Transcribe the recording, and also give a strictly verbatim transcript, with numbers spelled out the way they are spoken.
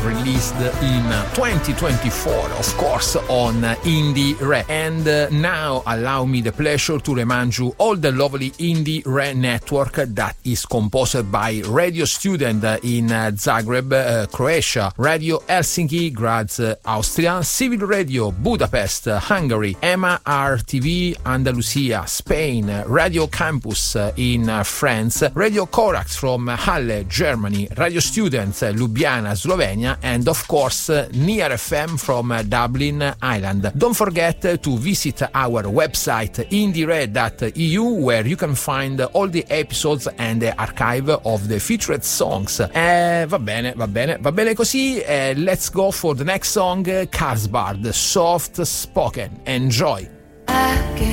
released in twenty twenty-four, of course, on Indie Re. And uh, now allow me the pleasure to remind you all the lovely Indie Re network that is composed by Radio Student in uh, Zagreb, uh, Croatia, Radio Helsinki, Graz, uh, Austria, Civil Radio, Budapest, uh, Hungary, Emma R T V, Andalusia, Spain, uh, Radio Campus uh, in uh, France, Radio Corax from Halle, Germany, Radio Students, uh, Ljubljana, Slovenia, and of course, uh, Near F M from uh, Dublin, Ireland. Don't forget uh, to visit our website indiere dot e u, where you can find all the episodes and the archive of the featured songs. Eh, va bene, va bene, va bene così. Eh, let's go for the next song, uh, Carlsbad, Soft Spoken. Enjoy.